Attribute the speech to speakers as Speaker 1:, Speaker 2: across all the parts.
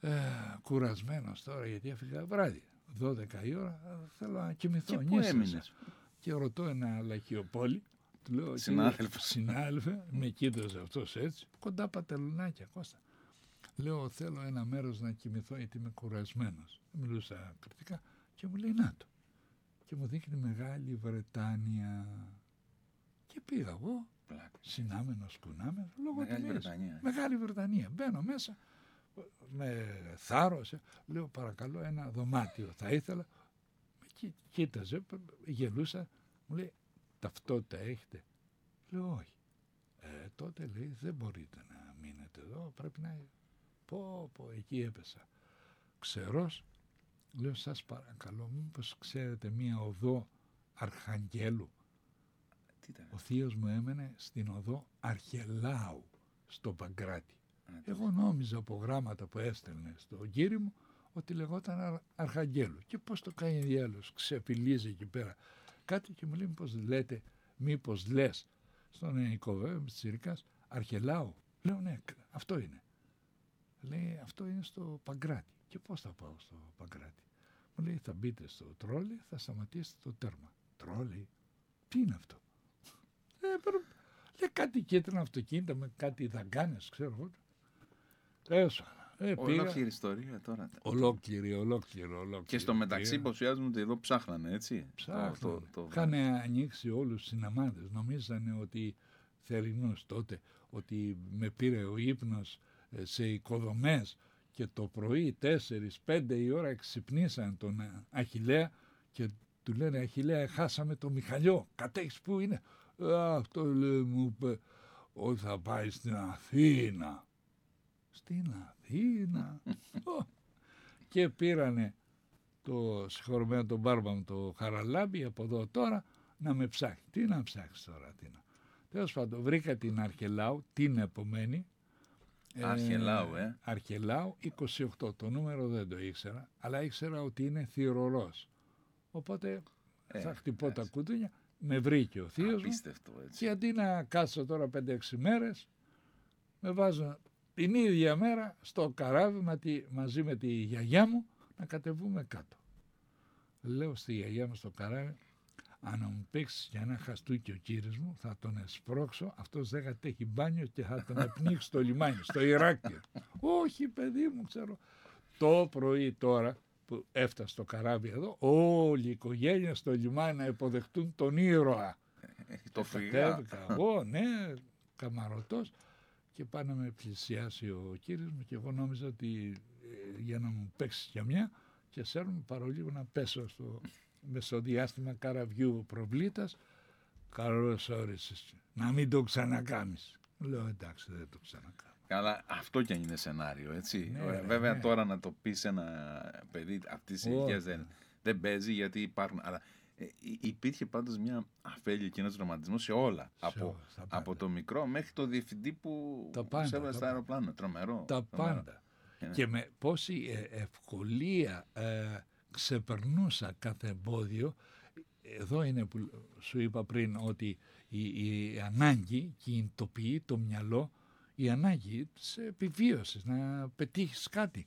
Speaker 1: Κουρασμένος τώρα γιατί έφυγα βράδυ. 12 η ώρα, θέλω να κοιμηθώ.
Speaker 2: Και πού έμεινες?
Speaker 1: Και ρωτώ ένα λαχιοπόλη, του λέω, συνάδελφε, με κοίταζε αυτός έτσι, κοντά Πατελουνάκια, Κώστα. Λέω, θέλω ένα μέρος να κοιμηθώ γιατί είμαι κουρασμένος. Μιλούσα κριτικά και μου λέει, να το. Και μου δείχνει Μεγάλη Βρετάνια. Και πήγα εγώ, συνάμενος, κουνάμενος, λόγω τιμής. Μεγάλη Βρετανία. Μπαίνω μέσα, με θάρρος, λέω, παρακαλώ ένα δωμάτιο θα ήθελα. Με κοίταζε, γελούσα, μου λέει, ταυτότητα έχετε? Λέω, όχι. Τότε λέει, δεν μπορείτε να μείνετε εδώ, πρέπει να... Πω, εκεί έπεσα. Ξερός, λέω, σας παρακαλώ, μήπως ξέρετε μία οδό Αρχαγγέλου? Ο θείος μου έμενε στην οδό Αρχελάου, στο Παγκράτη. Εγώ νόμιζα από γράμματα που έστελνε στον κύριο μου ότι λεγόταν Αρχαγγέλου. Και πώς το κάνει διάλογος, ξεφυλίζει εκεί πέρα κάτι και μου λέει, μήπως λες στον ελληνικό βέβαια, με Τσιρικάς, Αρχελάου? Λέω, ναι, αυτό είναι. Λέει, αυτό είναι στο Παγκράτη. Και πώς θα πάω στο Παγκράτη? Μου λέει, θα μπείτε στο τρόλι, θα σταματήσετε το τέρμα. Τρόλι? Τι είναι αυτό? Λέει, κάτι κίτρινα αυτοκίνητα με κάτι δαγκάνες, ξέρω εγώ.
Speaker 2: Ολόκληρη ιστορία τώρα.
Speaker 1: Ολόκληρη.
Speaker 2: Και στο μεταξύ υποψιάζουν ότι εδώ ψάχνανε, έτσι.
Speaker 1: Είχαν ανοίξει όλους τους συναμάδες. Νομίζανε ότι θερινούς τότε, ότι με πήρε ο ύπνος σε οικοδομές και το πρωί 4-5 η ώρα ξυπνήσαν τον Αχιλλέα και του λένε, Αχιλλέα, χάσαμε το Μιχαλιό, κατέχεις που είναι? Αυτό λέει, μου είπε ότι θα πάει στην Αθήνα. Στην Αθήνα? Και πήρανε το συγχωρεμένο τον μπάρμπα μου, το Χαραλάμπη, από εδώ τώρα να με ψάχνει. Τι να ψάξεις τώρα? Τέλος πάντων, βρήκα την Αρχελάου, την επομένη. Αρχελάου 28, το νούμερο δεν το ήξερα, αλλά ήξερα ότι είναι θυρωρός. Οπότε θα χτυπώ τα κουδούνια, με βρήκε ο θείος μου και αντί να κάτσω τώρα 5-6 μέρες, με βάζω την ίδια μέρα στο καράβι μαζί με τη γιαγιά μου να κατεβούμε κάτω. Λέω στη γιαγιά μου στο καράβι, αν μου παίξει για ένα χαστούκι ο κύριος μου, θα τον εσπρώξω, αυτός δεν κατέχει μπάνιο και θα τον επνίξει στο λιμάνι, στο Ηράκλειο. Όχι παιδί μου, ξέρω. Το πρωί τώρα που έφτασε στο καράβι εδώ, όλη η οικογένεια στο λιμάνι να υποδεχτούν τον ήρωα.
Speaker 2: Το φυγά.
Speaker 1: Εγώ, ναι, καμαρωτός, και πάνε να με πλησιάσει ο κύριος μου και εγώ νόμιζα ότι για να μου παίξει για μια και σέρνουμε παρολίγο να πέσω στο μεσοδιάστημα καραβιού προβλήτας. Καλώς όρισες, να μην το ξανακάμεις. Λέω, εντάξει, δεν το ξανακάνω.
Speaker 2: Καλά, αυτό κι αν είναι σενάριο, έτσι.
Speaker 1: Ναι,
Speaker 2: βέβαια τώρα να το πεις ένα παιδί αυτής της ηλικίας δεν παίζει, γιατί υπάρχουν. Αλλά υπήρχε πάντως μια αφέλεια και ένας ρομαντισμός σε όλα. Από το μικρό μέχρι το διευθυντή που σέβασε στα αεροπλάνα. Τρομερό.
Speaker 1: Τα πάντα. Και με πόση ευκολία ξεπερνούσα κάθε εμπόδιο. Εδώ είναι που σου είπα πριν ότι η ανάγκη κινητοποιεί το μυαλό, η ανάγκη της επιβίωσης, να πετύχεις κάτι.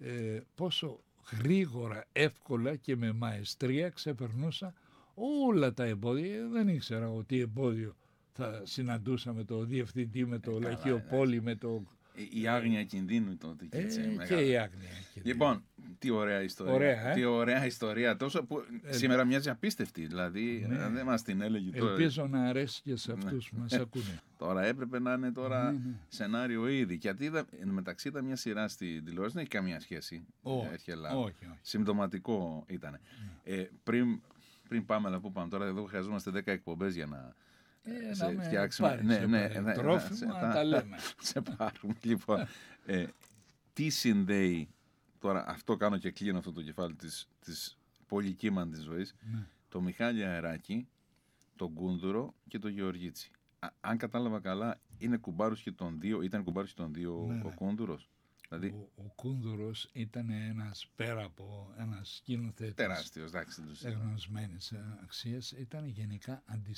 Speaker 1: Πόσο γρήγορα, εύκολα και με μαεστρία ξεπερνούσα όλα τα εμπόδια. Δεν ήξερα ότι εμπόδιο θα συναντούσα με το διευθυντή, με το λαχιοπόλη, με το...
Speaker 2: Η άγνοια κινδύνου τότε και έτσι.
Speaker 1: Και η άγνοια κινδύνου.
Speaker 2: Λοιπόν, τι ωραία ιστορία. Τι ωραία ιστορία. Τόσο που σήμερα μοιάζει απίστευτη. Δηλαδή, δεν μας την έλεγε τώρα.
Speaker 1: Ελπίζω να αρέσει και σε αυτούς που μας ακούνε.
Speaker 2: Τώρα έπρεπε να είναι σενάριο ήδη. Γιατί μεταξύ ήταν μια σειρά στη τηλεόραση, δεν έχει καμία σχέση.
Speaker 1: Όχι.
Speaker 2: Συμπτωματικό ήταν. Πριν πάμε, αλλά που πάμε τώρα, εδώ χρειαζόμαστε 10 εκπομπές για να...
Speaker 1: να φτιάξουμε τρόφιμα, να τα λέμε.
Speaker 2: Σε πάρουμε. Λοιπόν, τι συνδέει τώρα, αυτό κάνω και κλείνω αυτό το κεφάλι της πολυκύμαντης ζωής, το Μιχάλη Αεράκη, τον Κούνδουρο και τον Γεωργίτσι. Αν κατάλαβα καλά, ήταν κουμπάρος και των δύο ο Κούνδουρος. Δηλαδή,
Speaker 1: ο Κούνδουρος ήταν ένας, πέρα από ένας σκηνοθέτης
Speaker 2: τεράστιος,
Speaker 1: εγνωσμένης αξίας, ήταν γενικά